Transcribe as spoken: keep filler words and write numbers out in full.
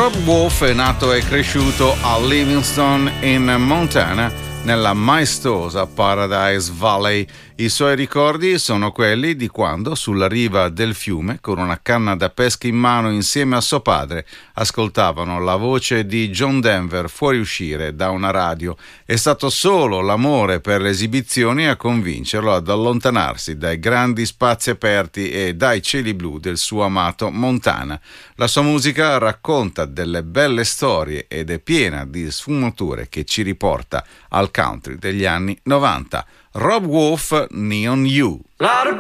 Rob Wolf è nato e cresciuto a Livingston in Montana, nella maestosa Paradise Valley. I suoi ricordi sono quelli di quando, sulla riva del fiume, con una canna da pesca in mano insieme a suo padre, ascoltavano la voce di John Denver fuoriuscire da una radio. È stato solo l'amore per le esibizioni a convincerlo ad allontanarsi dai grandi spazi aperti e dai cieli blu del suo amato Montana. La sua musica racconta delle belle storie ed è piena di sfumature che ci riporta al country degli anni novanta. Rob Wolf, Neon You. Lot of